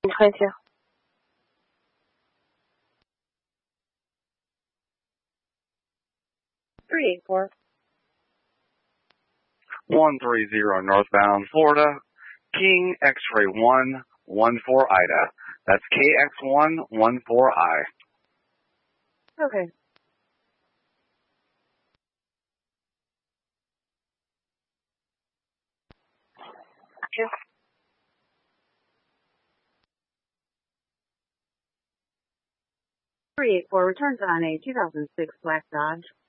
你看一下。384. 130 northbound Florida, King X-ray 114 Ida. That's KX114I. Okay. Okay. 384 returns on a 2006 Black Dodge.